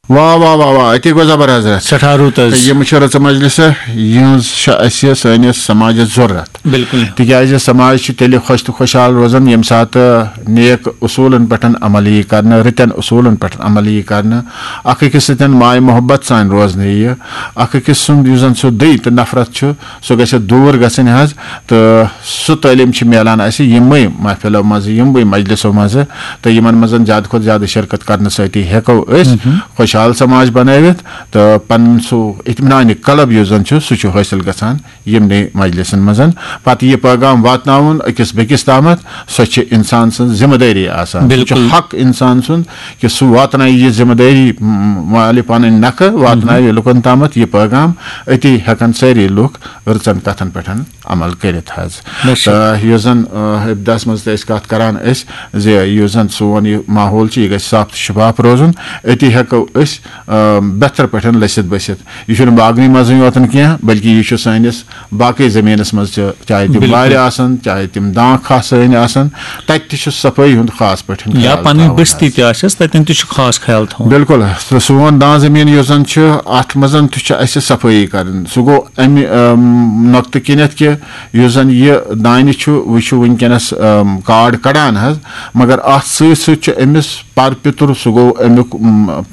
वाह वाह वाह वाह अति गो जबर हजरत सठा रुत यम रच मजलिस यह सैनिस समाज जरूरत बिल्कुल तिज समाज तेल खुश तो खुशहाल रोजान यम सात नेक उसूलन पे अमल यी कर रतन उसूलन पे अमल यी कर अकिस सतन माय मोहब्बत सान रोजन यह अकिस सुन सह दई तो नफरत सह ग दूर गन हज तो सह तालीम मिलान यमै महफिलों मज यमै मजलिसों मज तो इन मज ज्यादा खुद ज्यादा शिरकत कर सती हेको खुशहाल समाज बनवित तो पन सो इत्मीनान कलब सह हासिल गसान यमने मजलिसन मजन पत यह पैगाम वातनाउन अकिस बेकिस तामत सह इंसान सं जिम्मेदारी आसान हक इंसान सुन कि सह वातन यह जिम्मेदारी माले पन नख वातन लुकन तामत यह पैगाम अति हेकन सारी लुक रचन कथन पे अमल करित जन इब्तदास मज कत करान जन सोन यह माहौल यह ग साफ शफाफ रोजन अति हेको बेहतर पे लसित बसित यह बागनी मज योतन कह बल्कि यह सानिस बाकी जमीनस मज चाहे तम वार आसन चाहे तम दाख खासन आसन तत सफाई हुंद खास पे बस्ती खास ख्याल बिल्कुल तो सोन दान जमीन योजन अत मजन सफाई कर सह गो अमि नक्त किनत कि जन यह दान वह वनकस काड़ कड़ान मगर अत समिस पर पितुर सह गो अमुक